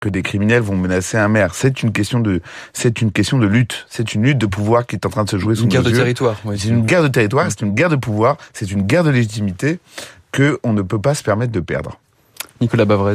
que des criminels vont menacer un maire. C'est une question de lutte. C'est une lutte de pouvoir qui est en train de se jouer sous nos yeux. Une guerre de territoire. Oui. C'est une guerre de territoire, c'est une guerre de pouvoir, c'est une guerre de légitimité que on ne peut pas se permettre de perdre. Nicolas Bavrez.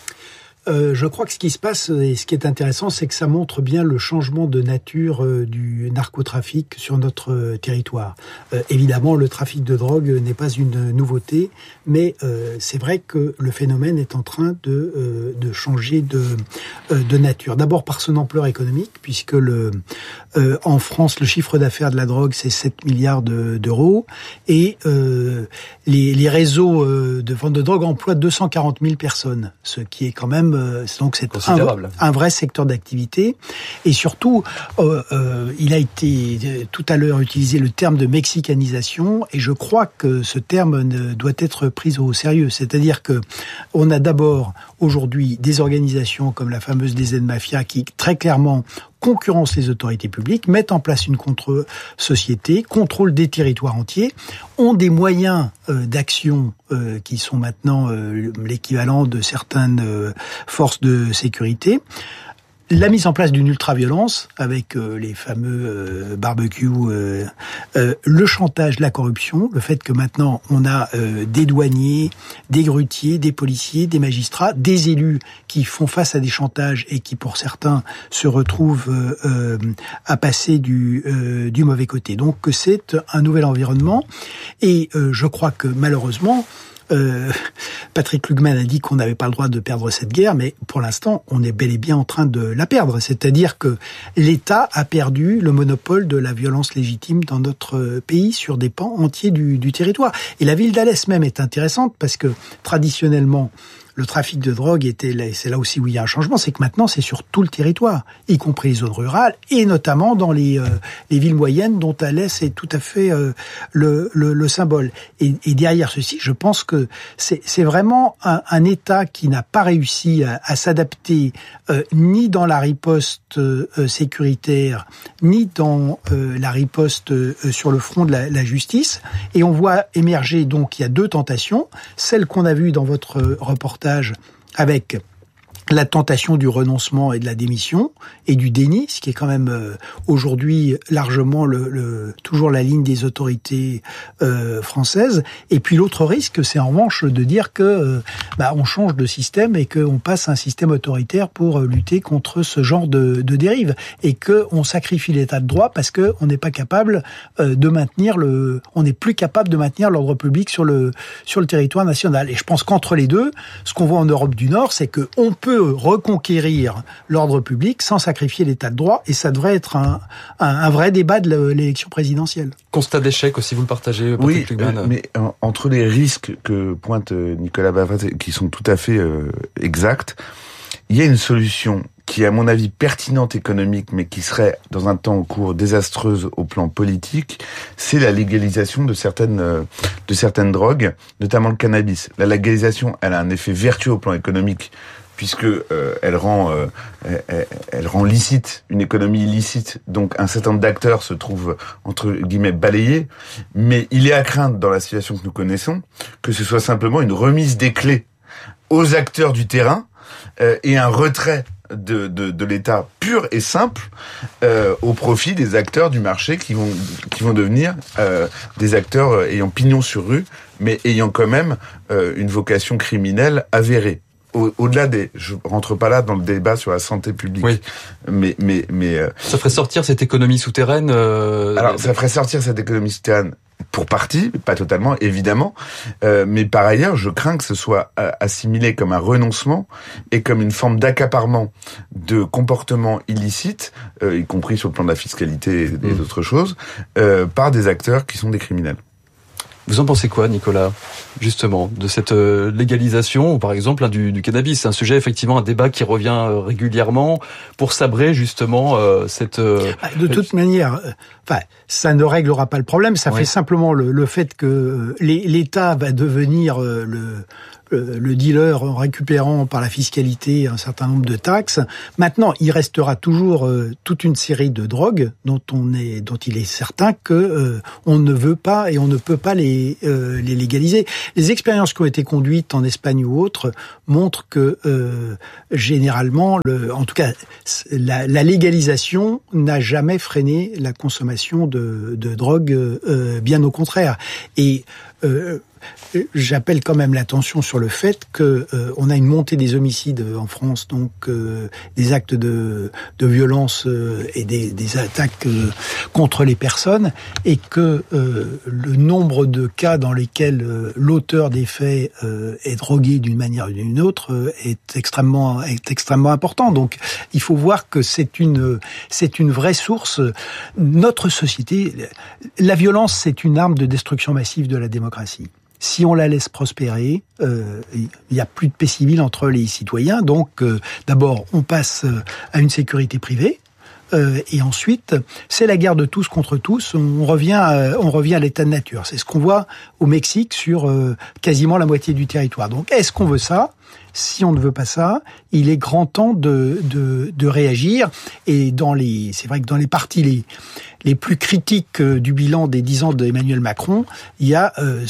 Je crois que ce qui se passe et ce qui est intéressant, c'est que ça montre bien le changement de nature du narcotrafic sur notre territoire. Évidemment, le trafic de drogue n'est pas une nouveauté, mais c'est vrai que le phénomène est en train de changer de nature. D'abord par son ampleur économique, puisque en France, le chiffre d'affaires de la drogue, c'est 7 milliards d'euros, et les réseaux de vente de drogue emploient 240 000 personnes, ce qui est quand même donc c'est un vrai secteur d'activité. Et surtout, il a été tout à l'heure utilisé le terme de mexicanisation, et je crois que ce terme doit être pris au sérieux. C'est-à-dire que on a d'abord aujourd'hui des organisations comme la fameuse DZ Mafia qui très clairement concurrencent les autorités publiques, mettent en place une contre-société, contrôlent des territoires entiers, ont des moyens d'action qui sont maintenant l'équivalent de certaines forces de sécurité. La mise en place d'une ultra-violence avec les fameux barbecues, le chantage, la corruption, le fait que maintenant on a des douaniers, des grutiers, des policiers, des magistrats, des élus qui font face à des chantages et qui pour certains se retrouvent à passer du mauvais côté. Donc c'est un nouvel environnement et je crois que malheureusement Patrick Lugman a dit qu'on n'avait pas le droit de perdre cette guerre, mais pour l'instant, on est bel et bien en train de la perdre. C'est-à-dire que l'État a perdu le monopole de la violence légitime dans notre pays sur des pans entiers du territoire. Et la ville d'Alès même est intéressante parce que traditionnellement, le trafic de drogue c'est là aussi où il y a un changement, c'est que maintenant c'est sur tout le territoire, y compris les zones rurales et notamment dans les villes moyennes dont Alès est tout à fait le symbole. Et derrière ceci, je pense que c'est vraiment un État qui n'a pas réussi à s'adapter ni dans la riposte sécuritaire, ni dans la riposte sur le front de la justice. Et on voit émerger donc il y a deux tentations, celle qu'on a vue dans votre reportage avec la tentation du renoncement et de la démission et du déni, ce qui est quand même aujourd'hui largement toujours la ligne des autorités françaises. Et puis l'autre risque, c'est en revanche de dire que on change de système et qu'on passe à un système autoritaire pour lutter contre ce genre de dérive et que on sacrifie l'état de droit parce que on n'est pas capable de maintenir on n'est plus capable de maintenir l'ordre public sur le territoire national. Et je pense qu'entre les deux, ce qu'on voit en Europe du Nord, c'est que on peut reconquérir l'ordre public sans sacrifier l'état de droit, et ça devrait être un vrai débat de l'élection présidentielle. Constat d'échec aussi, vous le partagez, Patrick Lugman. Oui, mais entre les risques que pointe Nicolas Bavrez, qui sont tout à fait exacts, il y a une solution qui est à mon avis pertinente économique, mais qui serait dans un temps court désastreuse au plan politique, c'est la légalisation de certaines drogues, notamment le cannabis. La légalisation, elle a un effet vertueux au plan économique, puisque elle rend licite une économie illicite, donc un certain nombre d'acteurs se trouvent entre guillemets balayés, mais il est à craindre dans la situation que nous connaissons que ce soit simplement une remise des clés aux acteurs du terrain et un retrait de l'État pur et simple au profit des acteurs du marché qui vont devenir des acteurs ayant pignon sur rue, mais ayant quand même une vocation criminelle avérée. Au-delà je rentre pas là dans le débat sur la santé publique. Oui. Mais ça ferait sortir cette économie souterraine. Alors, ça ferait sortir cette économie souterraine pour partie, pas totalement, évidemment. Mais par ailleurs, je crains que ce soit assimilé comme un renoncement et comme une forme d'accaparement de comportements illicites, y compris sur le plan de la fiscalité et des autres choses, par des acteurs qui sont des criminels. Vous en pensez quoi, Nicolas, justement, de cette légalisation, par exemple, du cannabis? C'est un sujet, effectivement, un débat qui revient régulièrement pour sabrer, justement, cette... De toute manière, ça ne réglera pas le problème. Ça fait simplement le fait que l'État va devenir le dealer en récupérant par la fiscalité un certain nombre de taxes. Maintenant, il restera toujours toute une série de drogues dont il est certain que on ne veut pas et on ne peut pas les légaliser. Les expériences qui ont été conduites en Espagne ou autres montrent que généralement, en tout cas, la légalisation n'a jamais freiné la consommation de drogue, bien au contraire. Et j'appelle quand même l'attention sur le fait que on a une montée des homicides en France, donc des actes de violence et des attaques contre les personnes, et que le nombre de cas dans lesquels l'auteur des faits est drogué d'une manière ou d'une autre est extrêmement important. Donc il faut voir que c'est une vraie source. Notre société, la violence, c'est une arme de destruction massive de la démocratie. Si on la laisse prospérer, il y a plus de paix civile entre les citoyens. Donc, d'abord, on passe à une sécurité privée. Et ensuite, c'est la guerre de tous contre tous. On revient à l'état de nature. C'est ce qu'on voit au Mexique sur quasiment la moitié du territoire. Donc, est-ce qu'on veut ça ? Si on ne veut pas ça, il est grand temps de réagir. Et c'est vrai que dans les parties les plus critiques du bilan des 10 ans d'Emmanuel Macron, il y a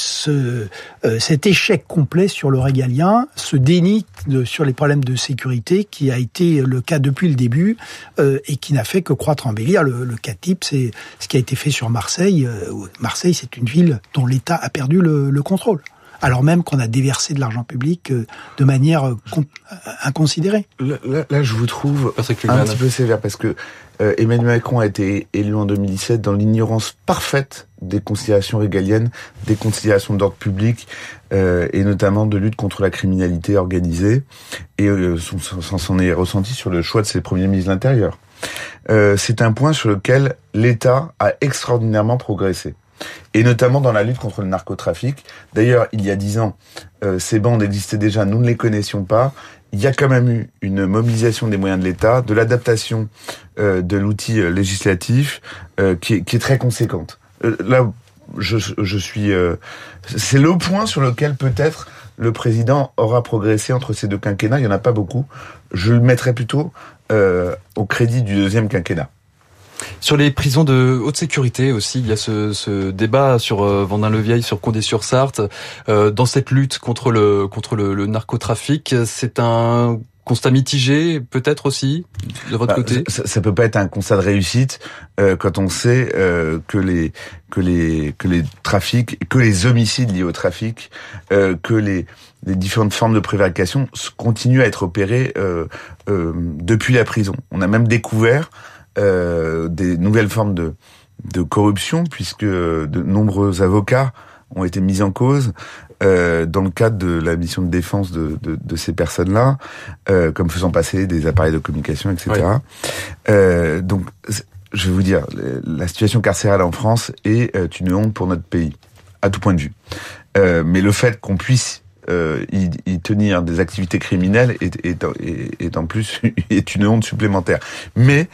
cet échec complet sur le régalien, ce déni sur les problèmes de sécurité qui a été le cas depuis le début et qui n'a fait que croître, embellir. Le cas type, c'est ce qui a été fait sur Marseille. Marseille, c'est une ville dont l'État a perdu le contrôle, alors même qu'on a déversé de l'argent public de manière inconsidérée. Là, je vous trouve un petit peu sévère, parce que Emmanuel Macron a été élu en 2017 dans l'ignorance parfaite des considérations régaliennes, des considérations d'ordre public, et notamment de lutte contre la criminalité organisée, et s'en est ressenti sur le choix de ses premiers ministres de l'Intérieur. C'est un point sur lequel l'État a extraordinairement progressé, et notamment dans la lutte contre le narcotrafic. D'ailleurs, il y a 10 ans, ces bandes existaient déjà, nous ne les connaissions pas. Il y a quand même eu une mobilisation des moyens de l'État, de l'adaptation de l'outil législatif qui est très conséquente. Là, je suis... c'est le point sur lequel peut-être le président aura progressé entre ces deux quinquennats. Il n'y en a pas beaucoup. Je le mettrais plutôt au crédit du deuxième quinquennat. Sur les prisons de haute sécurité aussi, il y a ce débat sur Vendin-le-Vieil, sur Condé-sur-Sarthe. Dans cette lutte contre le narcotrafic, c'est un constat mitigé, peut-être aussi, de votre côté? Ça peut pas être un constat de réussite quand on sait que les trafics, que les homicides liés au trafic, que les différentes formes de prévarication continuent à être opérées depuis la prison. On a même découvert des nouvelles formes de corruption, puisque de nombreux avocats ont été mis en cause dans le cadre de la mission de défense de ces personnes-là, comme faisant passer des appareils de communication, etc. Oui. Donc, je vais vous dire, la situation carcérale en France est une honte pour notre pays, à tout point de vue. Mais le fait qu'on puisse y tenir des activités criminelles est en plus est une honte supplémentaire. Mais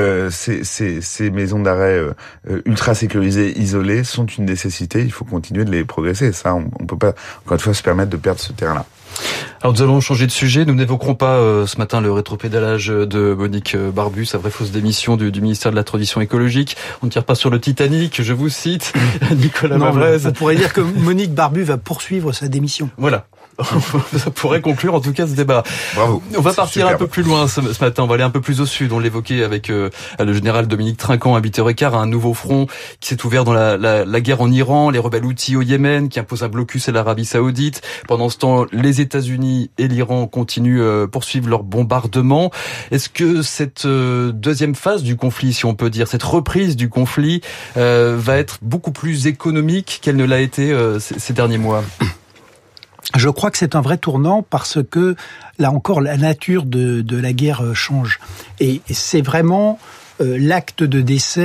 ces maisons d'arrêt ultra sécurisées, isolées, sont une nécessité. Il faut continuer de les progresser. Ça, on peut pas, encore une fois, se permettre de perdre ce terrain-là. Alors nous allons changer de sujet. Nous n'évoquerons pas ce matin le rétropédalage de Monique Barbu, sa vraie fausse démission du ministère de la Transition écologique. On ne tire pas sur le Titanic, je vous cite, Nicolas Mavrez. On pourrait dire que Monique Barbu va poursuivre sa démission. Voilà. Ça pourrait conclure en tout cas ce débat. Bravo. On va partir un peu plus loin ce matin, on va aller un peu plus au sud. On l'évoquait avec le général Dominique Trinquant à 8h15, un nouveau front qui s'est ouvert dans la guerre en Iran, les rebelles houthis au Yémen qui imposent un blocus à l'Arabie Saoudite. Pendant ce temps, les États-Unis et l'Iran poursuivent leur bombardement. Est-ce que cette deuxième phase du conflit, si on peut dire, cette reprise du conflit va être beaucoup plus économique qu'elle ne l'a été ces derniers mois? Je crois que c'est un vrai tournant parce que, là encore, la nature de la guerre change. Et c'est vraiment l'acte de décès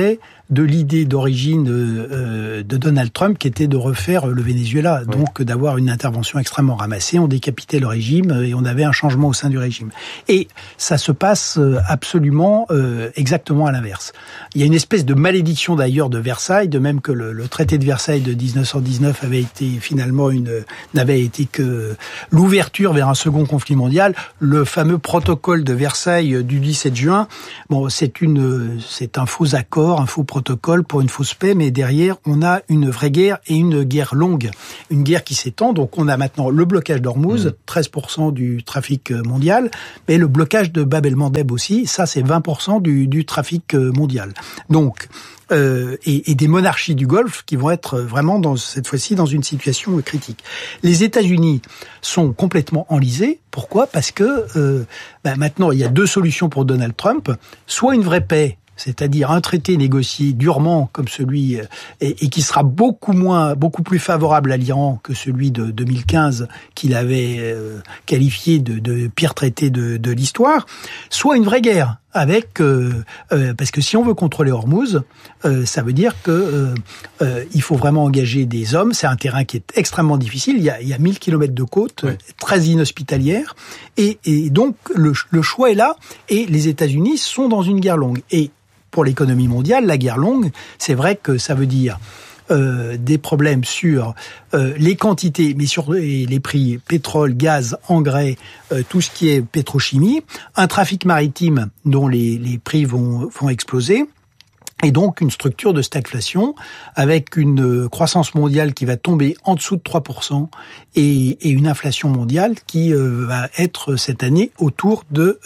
de l'idée d'origine de Donald Trump, qui était de refaire le Venezuela, donc d'avoir une intervention extrêmement ramassée. On décapitait le régime et on avait un changement au sein du régime. Et ça se passe absolument exactement à l'inverse. Il y a une espèce de malédiction d'ailleurs de Versailles, de même que le traité de Versailles de 1919 avait été finalement n'avait été que l'ouverture vers un second conflit mondial. Le fameux protocole de Versailles du 17 juin, bon, c'est un faux accord, un faux protocole pour une fausse paix, mais derrière, on a une vraie guerre et une guerre longue. Une guerre qui s'étend, donc on a maintenant le blocage d'Ormuz, 13% du trafic mondial, mais le blocage de Bab el-Mandeb aussi, ça c'est 20% du trafic mondial. Donc, et des monarchies du Golfe qui vont être vraiment cette fois-ci dans une situation critique. Les États-Unis sont complètement enlisés. Pourquoi ? Parce que maintenant il y a deux solutions pour Donald Trump. Soit une vraie paix, c'est-à-dire un traité négocié durement comme celui et qui sera beaucoup plus favorable à l'Iran que celui de 2015 qu'il avait qualifié de pire traité de l'histoire, soit une vraie guerre avec parce que si on veut contrôler Hormuz, ça veut dire que il faut vraiment engager des hommes. C'est un terrain qui est extrêmement difficile. Il y a 1000 kilomètres de côte, très inhospitalière, et donc le choix est là. Et les États-Unis sont dans une guerre longue. Et pour l'économie mondiale, la guerre longue, c'est vrai que ça veut dire des problèmes sur les quantités, mais sur les prix pétrole, gaz, engrais, tout ce qui est pétrochimie, un trafic maritime dont les prix vont exploser, et donc une structure de stagflation avec une croissance mondiale qui va tomber en dessous de 3% et une inflation mondiale qui va être cette année autour de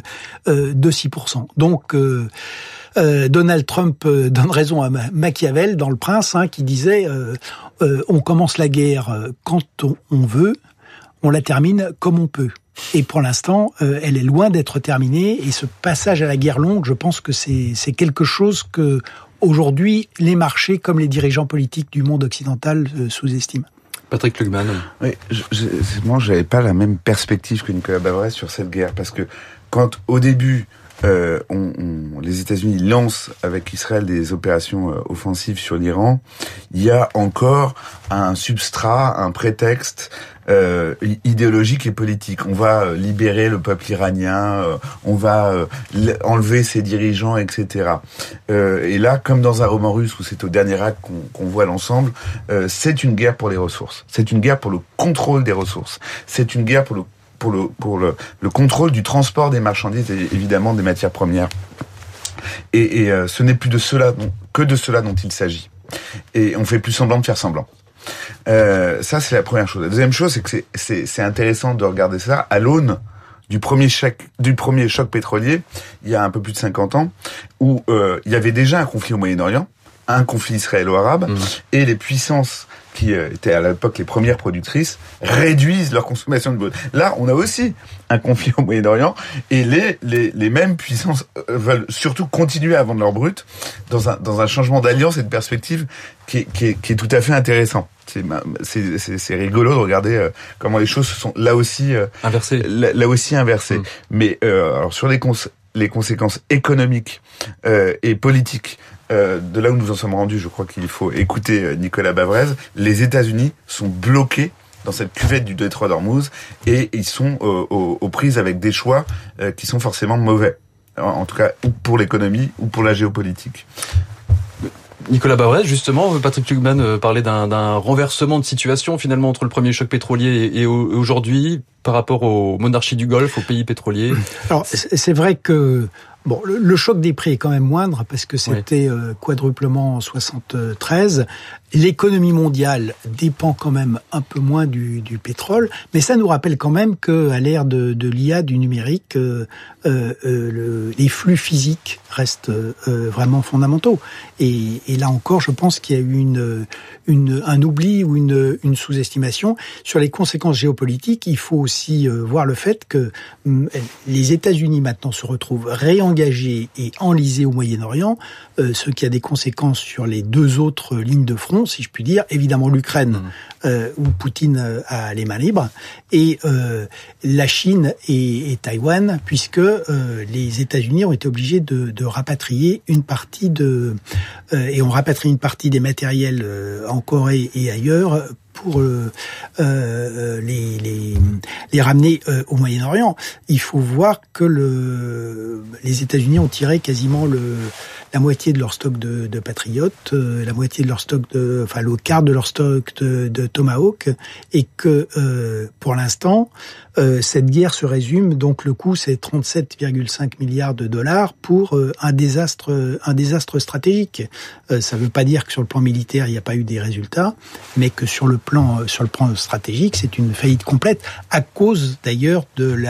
6%. Donc Donald Trump donne raison à Machiavel dans Le Prince, qui disait on commence la guerre quand on veut, on la termine comme on peut. Et pour l'instant, elle est loin d'être terminée. Et ce passage à la guerre longue, je pense que c'est quelque chose que aujourd'hui les marchés comme les dirigeants politiques du monde occidental sous-estiment. Patrick Klugman. Oui, moi, j'avais pas la même perspective que Nicolas Bavrez sur cette guerre, parce que quand au début les États-Unis lancent avec Israël des opérations offensives sur l'Iran, il y a encore un substrat, un prétexte idéologique et politique. On va libérer le peuple iranien, on va enlever ses dirigeants, etc. Et là, comme dans un roman russe où c'est au dernier acte qu'on voit l'ensemble, c'est une guerre pour les ressources. C'est une guerre pour le contrôle des ressources. C'est une guerre pour le contrôle du transport des marchandises et évidemment des matières premières. Et ce n'est plus que de cela dont il s'agit. Et on fait plus semblant de faire semblant. Ça, c'est la première chose. La deuxième chose, c'est que c'est intéressant de regarder ça à l'aune du premier choc pétrolier, il y a un peu plus de 50 ans, où il y avait déjà un conflit au Moyen-Orient, un conflit israélo-arabe, et les puissances qui étaient à l'époque les premières productrices, réduisent leur consommation de brut. Là, on a aussi un conflit au Moyen-Orient, et les mêmes puissances veulent surtout continuer à vendre leur brut dans un changement d'alliance et de perspective qui est tout à fait intéressant. C'est rigolo de regarder comment les choses se sont là aussi inversées. Là aussi inversées. Mais alors sur les conséquences économiques et politiques de là où nous en sommes rendus, je crois qu'il faut écouter Nicolas Bavrez. Les États-Unis sont bloqués dans cette cuvette du détroit d'Ormuz et ils sont aux prises avec des choix qui sont forcément mauvais. En tout cas, ou pour l'économie ou pour la géopolitique. Nicolas Bavrez, justement, Patrick Klugman parlait d'un renversement de situation finalement entre le premier choc pétrolier et aujourd'hui par rapport aux monarchies du Golfe, aux pays pétroliers. Alors c'est vrai que bon, le choc des prix est quand même moindre parce que c'était quadruplement en 73. L'économie mondiale dépend quand même un peu moins du pétrole, mais ça nous rappelle quand même que à l'ère de l'IA, du numérique, les flux physiques restent vraiment fondamentaux. Et là encore, je pense qu'il y a eu un oubli ou une sous-estimation sur les conséquences géopolitiques. Il faut aussi voir le fait que les États-Unis maintenant se retrouvent réengagés engagé et enlisé au Moyen-Orient, ce qui a des conséquences sur les deux autres lignes de front, si je puis dire. Évidemment l'Ukraine, où Poutine a les mains libres, et la Chine et Taïwan, puisque les États-Unis ont été obligés de rapatrier une partie et on rapatrie une partie des matériels en Corée et ailleurs pour les ramener au Moyen-Orient. Il faut voir que les États-Unis ont tiré quasiment la moitié de leur stock de Patriot, la moitié de leur stock le quart de leur stock de Tomahawk, et que pour l'instant cette guerre se résume, donc le coût c'est 37,5 milliards de dollars pour un désastre stratégique. Ça veut pas dire que sur le plan militaire il n'y a pas eu des résultats, mais que sur le plan stratégique, c'est une faillite complète, à cause d'ailleurs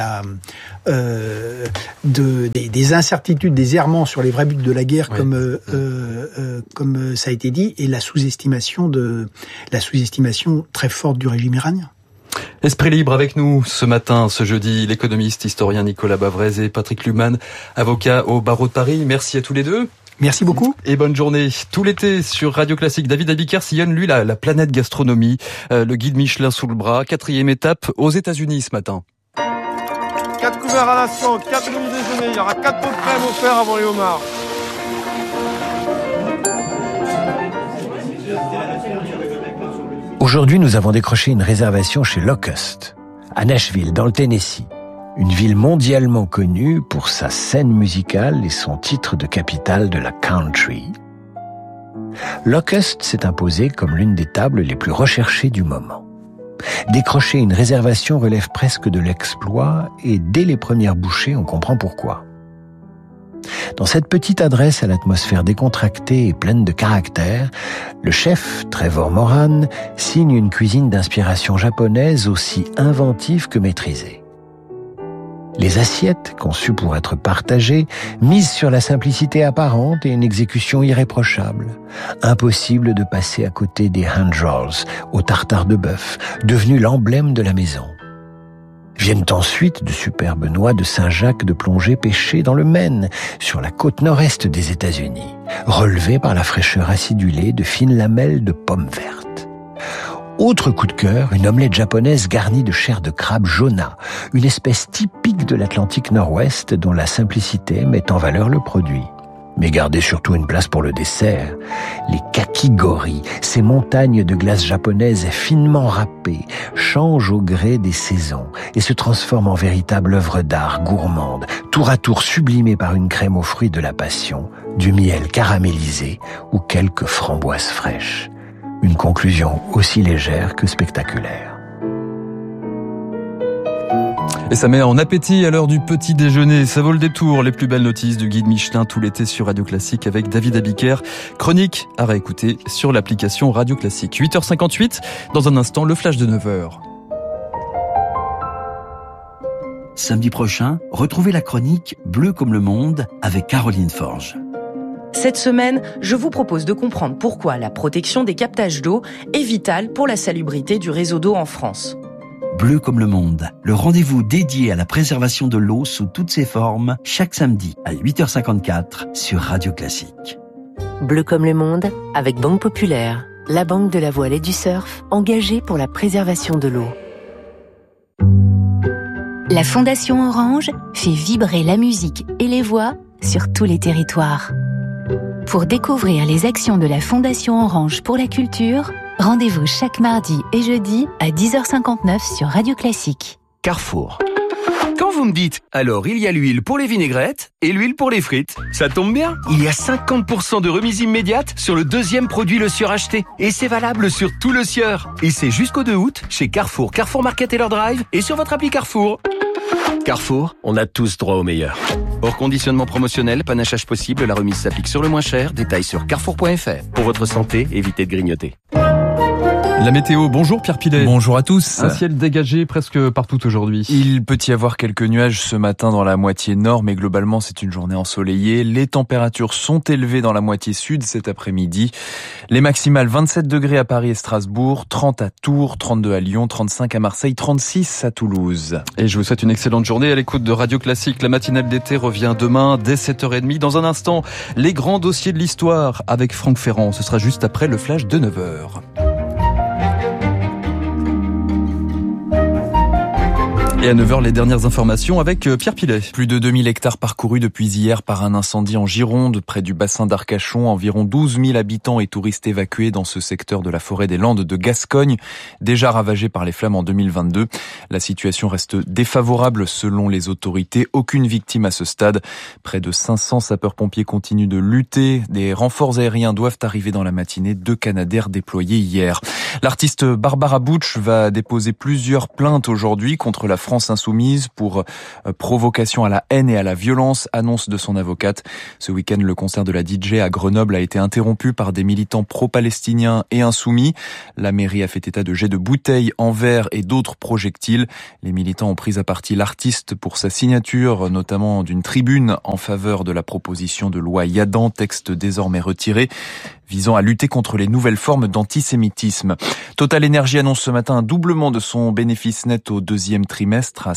des incertitudes, des errements sur les vrais buts de la guerre, comme ça a été dit, et la sous-estimation très forte du régime iranien. Esprit libre avec nous ce matin, ce jeudi, l'économiste, historien Nicolas Bavrez et Patrick Luhmann, avocat au barreau de Paris. Merci à tous les deux. Merci beaucoup. Et bonne journée. Tout l'été sur Radio Classique, David Abiker sillonne, lui, la planète gastronomie. Le guide Michelin sous le bras. 4e étape aux États-Unis ce matin. 4 couverts à l'instant, 4 menus déjeuner. Il y aura 4 pots de crème offerts avant les homards. Aujourd'hui, nous avons décroché une réservation chez Locust, à Nashville, dans le Tennessee. Une ville mondialement connue pour sa scène musicale et son titre de capitale de la country. Locust s'est imposé comme l'une des tables les plus recherchées du moment. Décrocher une réservation relève presque de l'exploit, et dès les premières bouchées, on comprend pourquoi. Dans cette petite adresse à l'atmosphère décontractée et pleine de caractère, le chef, Trevor Moran, signe une cuisine d'inspiration japonaise aussi inventive que maîtrisée. Les assiettes, conçues pour être partagées, misent sur la simplicité apparente et une exécution irréprochable. Impossible de passer à côté des hand rolls au tartare de bœuf, devenus l'emblème de la maison. Viennent ensuite de superbes noix de Saint-Jacques de plongée pêchées dans le Maine, sur la côte nord-est des États-Unis, relevées par la fraîcheur acidulée de fines lamelles de pommes vertes. Autre coup de cœur, une omelette japonaise garnie de chair de crabe jona, une espèce typique de l'Atlantique Nord-Ouest dont la simplicité met en valeur le produit. Mais gardez surtout une place pour le dessert. Les kakigori, ces montagnes de glace japonaises finement râpées, changent au gré des saisons et se transforment en véritable œuvre d'art gourmande, tour à tour sublimée par une crème aux fruits de la passion, du miel caramélisé ou quelques framboises fraîches. Une conclusion aussi légère que spectaculaire. Et ça met en appétit à l'heure du petit déjeuner. Ça vaut le détour. Les plus belles notices du guide Michelin tout l'été sur Radio Classique avec David Abiker. Chronique à réécouter sur l'application Radio Classique. 8h58. Dans un instant, le flash de 9h. Samedi prochain, retrouvez la chronique Bleu comme le monde avec Caroline Forge. Cette semaine, je vous propose de comprendre pourquoi la protection des captages d'eau est vitale pour la salubrité du réseau d'eau en France. Bleu comme le monde, le rendez-vous dédié à la préservation de l'eau sous toutes ses formes, chaque samedi à 8h54 sur Radio Classique. Bleu comme le monde, avec Banque Populaire, la banque de la voile et du surf, engagée pour la préservation de l'eau. La Fondation Orange fait vibrer la musique et les voix sur tous les territoires. Pour découvrir les actions de la Fondation Orange pour la culture, rendez-vous chaque mardi et jeudi à 10h59 sur Radio Classique. Carrefour. Quand vous me dites « Alors, il y a l'huile pour les vinaigrettes et l'huile pour les frites », ça tombe bien. Il y a 50% de remise immédiate sur le deuxième produit Le Sieur acheté. Et c'est valable sur tout Le Sieur. Et c'est jusqu'au 2 août chez Carrefour, Carrefour Market et leur drive et sur votre appli Carrefour. Carrefour, on a tous droit au meilleur. Hors conditionnement promotionnel, panachage possible, la remise s'applique sur le moins cher. Détails sur carrefour.fr. Pour votre santé, évitez de grignoter. La météo, bonjour Pierre Pilet. Bonjour à tous. Un ciel dégagé presque partout aujourd'hui. Il peut y avoir quelques nuages ce matin dans la moitié nord, mais globalement c'est une journée ensoleillée. Les températures sont élevées dans la moitié sud cet après-midi. Les maximales 27 degrés à Paris et Strasbourg, 30 à Tours, 32 à Lyon, 35 à Marseille, 36 à Toulouse. Et je vous souhaite une excellente journée à l'écoute de Radio Classique. La matinale d'été revient demain dès 7h30. Dans un instant, les grands dossiers de l'histoire avec Franck Ferrand. Ce sera juste après le flash de 9h. Et à 9h, les dernières informations avec Pierre Pilet. Plus de 2000 hectares parcourus depuis hier par un incendie en Gironde, près du bassin d'Arcachon. Environ 12 000 habitants et touristes évacués dans ce secteur de la forêt des Landes de Gascogne, déjà ravagé par les flammes en 2022. La situation reste défavorable selon les autorités. Aucune victime à ce stade. Près de 500 sapeurs-pompiers continuent de lutter. Des renforts aériens doivent arriver dans la matinée. 2 Canadair déployés hier. L'artiste Barbara Butch va déposer plusieurs plaintes aujourd'hui contre la France insoumise pour provocation à la haine et à la violence, annonce de son avocate. Ce week-end, le concert de la DJ à Grenoble a été interrompu par des militants pro-palestiniens et insoumis. La mairie a fait état de jets de bouteilles en verre et d'autres projectiles. Les militants ont pris à partie l'artiste pour sa signature, notamment d'une tribune en faveur de la proposition de loi Yadan, texte désormais retiré, visant à lutter contre les nouvelles formes d'antisémitisme. Total Energy annonce ce matin un doublement de son bénéfice net au deuxième trimestre à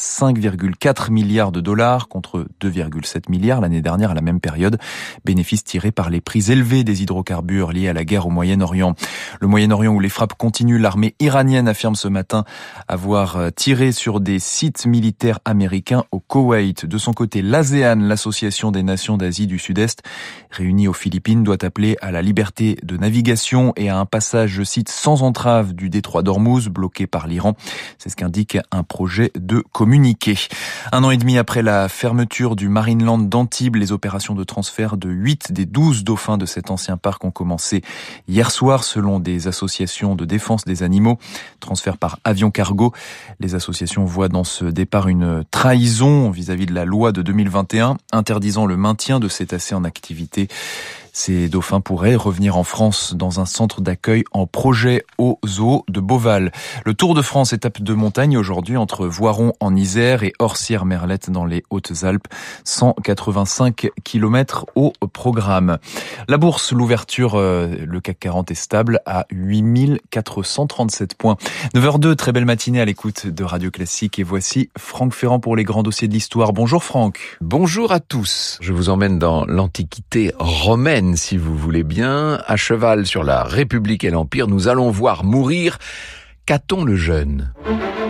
5,4 milliards de dollars contre 2,7 milliards l'année dernière à la même période. Bénéfice tiré par les prix élevés des hydrocarbures liés à la guerre au Moyen-Orient. Le Moyen-Orient où les frappes continuent, l'armée iranienne affirme ce matin avoir tiré sur des sites militaires américains au Koweït. De son côté, l'ASEAN, l'association des nations d'Asie du Sud-Est, réunie aux Philippines, doit appeler à la liberté de navigation et à un passage, je cite, sans entrave du détroit d'Ormuz, bloqué par l'Iran. C'est ce qu'indique un projet de communiqué. 1 an et demi après la fermeture du Marineland d'Antibes, les opérations de transfert de 8 des 12 dauphins de cet ancien parc ont commencé hier soir, selon des associations de défense des animaux. Transfert par avion cargo. Les associations voient dans ce départ une trahison vis-à-vis de la loi de 2021, interdisant le maintien de cétacés en activité. Ces dauphins pourraient revenir en France dans un centre d'accueil en projet au zoo de Beauval. Le Tour de France, étape de montagne aujourd'hui entre Voiron en Isère et Orsières-Merlette dans les Hautes-Alpes. 185 km au programme. La bourse, l'ouverture, le CAC 40 est stable à 8437 points. 9h02, très belle matinée à l'écoute de Radio Classique. Et voici Franck Ferrand pour les grands dossiers de l'histoire. Bonjour Franck. Bonjour à tous. Je vous emmène dans l'Antiquité romaine, si vous voulez bien. À cheval sur la République et l'Empire, nous allons voir mourir Caton le Jeune.